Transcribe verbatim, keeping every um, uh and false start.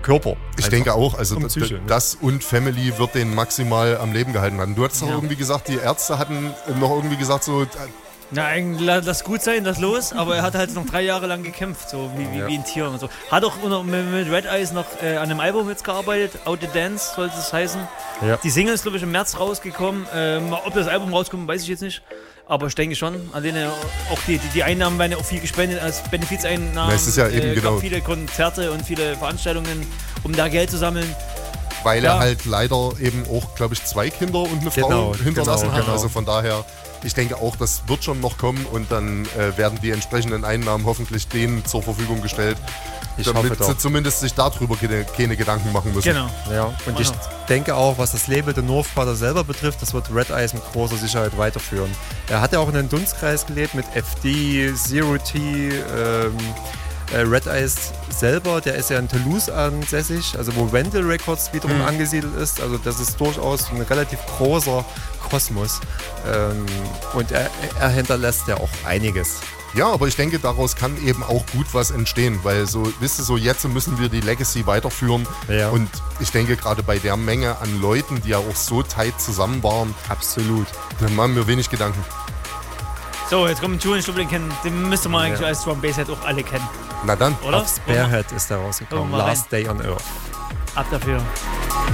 Körper. Ich denke auch, also Und das, Psyche, ne? das und Family wird den maximal am Leben gehalten haben. Du hattest doch Ja. irgendwie gesagt, die Ärzte hatten noch irgendwie gesagt, so, äh, Na, eigentlich lass gut sein, lass los, aber er hat halt noch drei Jahre lang gekämpft, so wie, wie, Ja. wie ein Tier und so. Hat auch unter, mit, mit Red Eyes noch äh, an einem Album jetzt gearbeitet, Out the Dance sollte es heißen. Ja. Die Single ist, glaube ich, im März rausgekommen. Ähm, ob das Album rauskommt, weiß ich jetzt nicht. Aber ich denke schon, alleine auch die, die, die Einnahmen werden ja auch viel gespendet als Benefizeinnahmen. Na, es ist ja eben äh, gab genau. viele Konzerte und viele Veranstaltungen, um da Geld zu sammeln. weil Ja. er halt leider eben auch, glaube ich, zwei Kinder und eine Genau, Frau hinterlassen genau, hat. genau. Also von daher, ich denke auch, das wird schon noch kommen und dann äh, werden die entsprechenden Einnahmen hoffentlich denen zur Verfügung gestellt, Ich damit hoffe sie doch. zumindest sich darüber keine, keine Gedanken machen müssen. Genau. Ja, und ich Genau. denke auch, was das Label The North Father selber betrifft, das wird Red Eyes mit großer Sicherheit weiterführen. Er hat ja auch in einem Dunstkreis gelebt mit F D, Zero T, ähm, äh, Red Eyes selber, der ist ja in Toulouse ansässig, also wo Wendell Records wiederum Mhm. angesiedelt ist. Also das ist durchaus ein relativ großer Kosmos. Ähm, und er, er hinterlässt ja auch einiges. Ja, aber ich denke, daraus kann eben auch gut was entstehen, weil so, wisst ihr, so jetzt müssen wir die Legacy weiterführen Ja. und ich denke, gerade bei der Menge an Leuten, die ja auch so tight zusammen waren, Absolut. dann machen wir wenig Gedanken. So, jetzt kommt ein Tune, ich glaube, den, kennen, den müsste man eigentlich Ja. als Drum Bass Head auch alle kennen, Na dann. oder? Auf Spearhead ist er rausgekommen. Hören wir mal Last Day on Earth. Ab dafür.